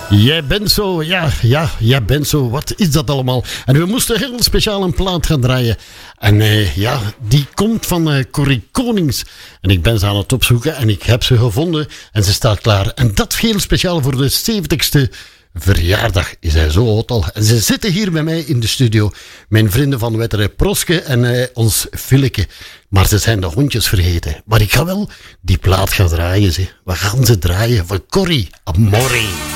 Jij bent zo, jij bent zo. Wat is dat allemaal? En we moesten heel speciaal een plaat gaan draaien. En die komt van Corrie Konings. En ik ben ze aan het opzoeken en ik heb ze gevonden. En ze staat klaar. En dat heel speciaal voor de 70ste verjaardag is hij zo oud al. En ze zitten hier bij mij in de studio. Mijn vrienden van Wetteren Proske en ons Filleke. Maar ze zijn de hondjes vergeten. Maar ik ga wel die plaat gaan draaien. We gaan ze draaien voor Corrie Amore.